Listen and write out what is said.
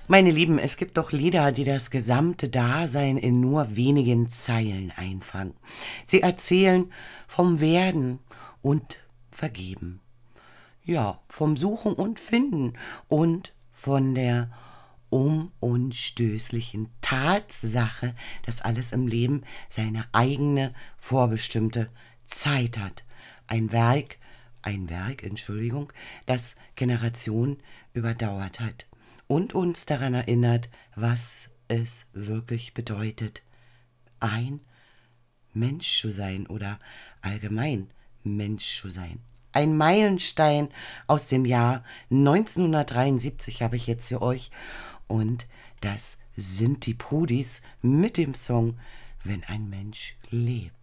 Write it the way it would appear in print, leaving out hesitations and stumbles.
Meine Lieben, es gibt doch Lieder, die das gesamte Dasein in nur wenigen Zeilen einfangen. Sie erzählen vom Werden und Vergeben. Ja, vom Suchen und Finden und von der unumstößlichen Tatsache, dass alles im Leben seine eigene vorbestimmte Zeit hat. Entschuldigung, das Generationen überdauert hat und uns daran erinnert, was es wirklich bedeutet, ein Mensch zu sein oder allgemein Mensch zu sein. Ein Meilenstein aus dem Jahr 1973 habe ich jetzt für euch und das sind die Pudis mit dem Song Wenn ein Mensch lebt.